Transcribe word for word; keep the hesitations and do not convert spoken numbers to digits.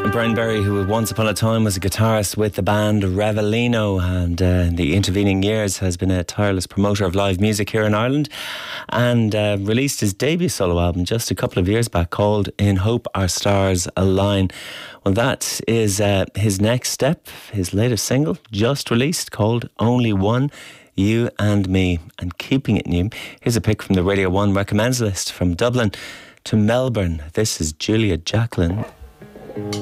Brian Berry, who once upon a time was a guitarist with the band Revelino, and uh, in the intervening years has been a tireless promoter of live music here in Ireland, and uh, released his debut solo album just a couple of years back called In Hope Our Stars Align. Well, that is uh, his next step, his latest single, just released, called Only One, You and Me. And keeping it new, here's a pick from the Radio one Recommends list. From Dublin to Melbourne, this is Julia Jacqueline.